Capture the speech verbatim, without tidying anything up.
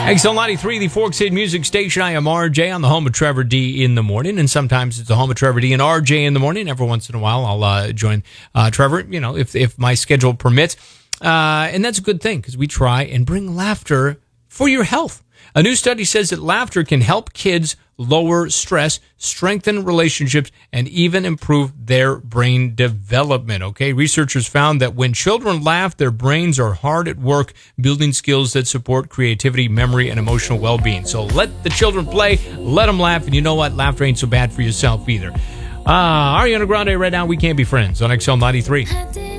X L ninety-three, the Forks Hit Music Station. I am R J on the home of Trevor D in the morning, and sometimes it's the home of Trevor D and R J in the morning. Every once in a while, I'll uh, join uh, Trevor, you know, if if my schedule permits. Uh, and that's a good thing because we try and bring laughter for your health. A new study says that laughter can help kids lower stress, strengthen relationships, and even improve their brain development. Okay, researchers found that when children laugh, their brains are hard at work building skills that support creativity, memory, and emotional well-being. So let the children play, let them laugh, and you know what? Laughter ain't so bad for yourself either. Uh, Ariana Grande right now, We Can't Be Friends on X L ninety-three.